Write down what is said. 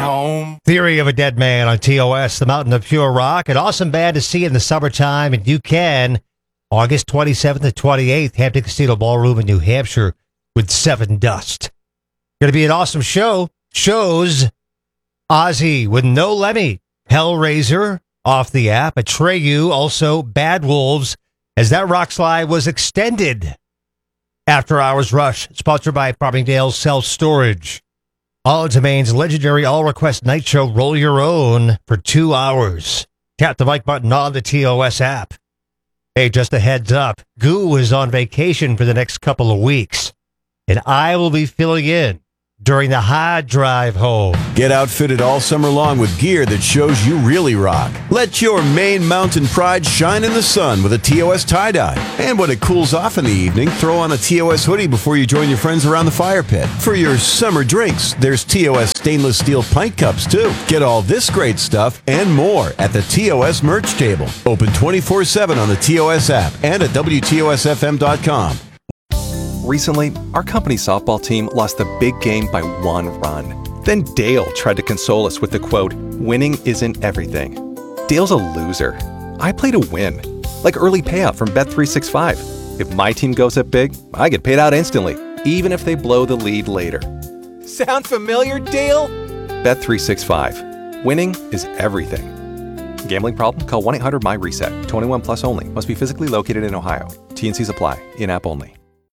home. Theory of a Dead Man on TOS, the Mountain of Pure Rock. An awesome band to see in the summertime, and you can. August 27th and 28th, Hampton Casino Ballroom in New Hampshire with Seven Dust. Going to be an awesome show. Shows Ozzy with No Lemmy, Hellraiser off the app, Atreyu, also Bad Wolves, as that rock slide was extended. After Hours Rush, sponsored by Farmingdale Self Storage. All Domain's legendary all-request night show, Roll Your Own, for 2 hours. Tap the mic button on the TOS app. Hey, just a heads up, Goo is on vacation for the next couple of weeks, and I will be filling in during the hard drive home. Get outfitted all summer long with gear that shows you really rock. Let your Maine Mountain pride shine in the sun with a TOS tie-dye. And when it cools off in the evening, throw on a TOS hoodie before you join your friends around the fire pit. For your summer drinks, there's TOS stainless steel pint cups too. Get all this great stuff and more at the TOS merch table. Open 24/7 on the TOS app and at WTOSFM.com. Recently, our company's softball team lost the big game by 1 run. Then Dale tried to console us with the quote, "Winning isn't everything." Dale's a loser. I play to win. Like early payout from Bet365. If my team goes up big, I get paid out instantly, even if they blow the lead later. Sound familiar, Dale? Bet365. Winning is everything. Gambling problem? Call 1-800-MY-RESET. 21 plus only. Must be physically located in Ohio. T&Cs apply. In-app only.